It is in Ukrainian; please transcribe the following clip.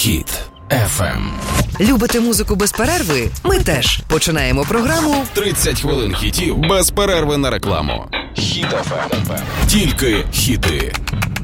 Хіт FM. Любите музику без перерви? Ми теж. Починаємо програму 30 хвилин хітів без перерви на рекламу. Хіт FM. Тільки хіти.